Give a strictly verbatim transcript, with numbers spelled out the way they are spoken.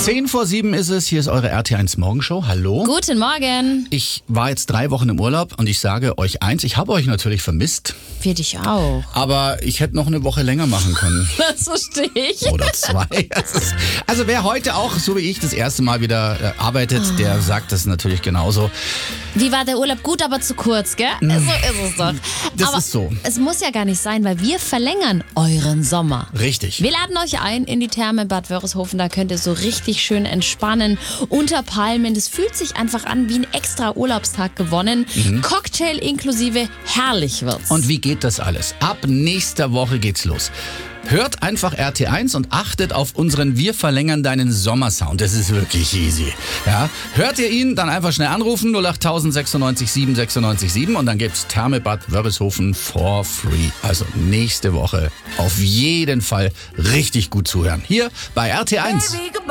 Zehn vor sieben ist es, hier ist eure R T eins Morgenshow. Hallo. Guten Morgen. Ich war jetzt drei Wochen im Urlaub und ich sage euch eins, ich habe euch natürlich vermisst. Wir dich auch. Aber ich hätte noch eine Woche länger machen können. Das verstehe ich. Oder zwei. Also wer heute auch, so wie ich, das erste Mal wieder äh, arbeitet, oh. der sagt das natürlich genauso. Wie war der Urlaub? Gut, aber zu kurz, gell? So ist es doch. Das aber ist so. Es muss ja gar nicht sein, weil wir verlängern euren Sommer. Richtig. Wir laden euch ein in die Therme Bad Wörishofen. Da könnt ihr so richtig schön entspannen. Unter Palmen. Das fühlt sich einfach an wie ein extra Urlaubstag gewonnen. Mhm. Cocktail inklusive. Herrlich wird's. Und wie geht das alles? Ab nächster Woche geht's los. Hört einfach R T eins und achtet auf unseren Wir verlängern deinen Sommersound. Das ist wirklich easy. Ja? Hört ihr ihn, dann einfach schnell anrufen null acht sechsundneunzig sieben sechsundneunzig sieben und dann gibt's Therme Bad Wörishofen for free. Also nächste Woche auf jeden Fall richtig gut zuhören. Hier bei R T eins.